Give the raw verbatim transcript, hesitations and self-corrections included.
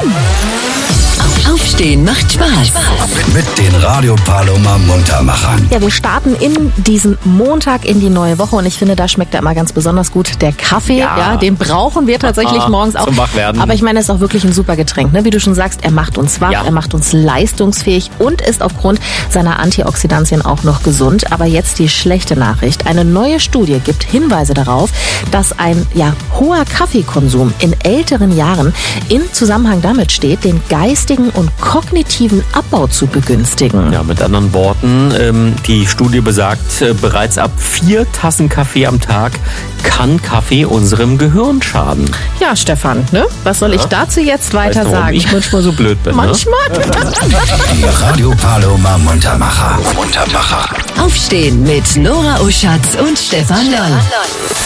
Aufstehen macht Spaß. Mit den Radio Paloma Muntermachern. Ja, wir starten in diesen Montag in die neue Woche und ich finde, da schmeckt er immer ganz besonders gut. Der Kaffee, ja, Ja. den brauchen wir tatsächlich Aha, morgens auch. zum Wachwerden. Aber ich meine, es ist auch wirklich ein super Getränk, ne? Wie du schon sagst, er macht uns wach, Ja. er macht uns leistungsfähig und ist aufgrund seiner Antioxidantien auch noch gesund. Aber jetzt die schlechte Nachricht. Eine neue Studie gibt Hinweise darauf, dass ein ja, hoher Kaffeekonsum in älteren Jahren in Zusammenhang damit steht, den geistigen und kognitiven Abbau zu begünstigen. Ja, mit anderen Worten, ähm, die Studie besagt, äh, bereits ab vier Tassen Kaffee am Tag kann Kaffee unserem Gehirn schaden. Ja, Stefan, ne? Was soll ich dazu jetzt weiter Weißt du, warum sagen? ich manchmal so blöd bin, Manchmal. Die Radio Paloma Muntermacher. Muntermacher. Aufstehen mit Nora Oschatz und Stefan Loll.